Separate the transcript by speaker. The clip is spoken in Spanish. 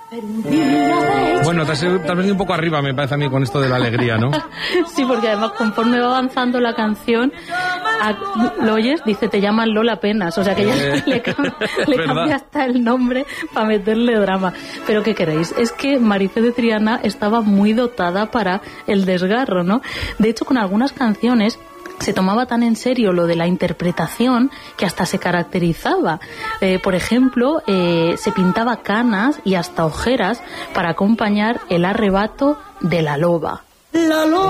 Speaker 1: Bueno, te has venido un poco arriba, me parece a mí, con esto de la alegría, ¿no?
Speaker 2: Sí, porque además conforme va avanzando la canción, lo oyes, dice, te llaman Lola apenas, o sea que ya le cambia hasta el nombre para meterle drama. Pero ¿qué queréis? Es que Marifé de Triana estaba muy dotada para el desgarro, ¿no? De hecho, con algunas canciones se tomaba tan en serio lo de la interpretación que hasta se caracterizaba. Por ejemplo, se pintaba canas y hasta ojeras para acompañar el arrebato de la loba.